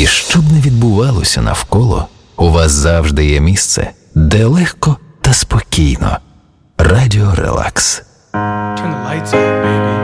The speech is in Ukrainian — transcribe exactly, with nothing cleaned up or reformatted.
І що б не відбувалося навколо, у вас завжди є місце, де легко та спокійно. Радіо Релакс. Turn the lights out, baby.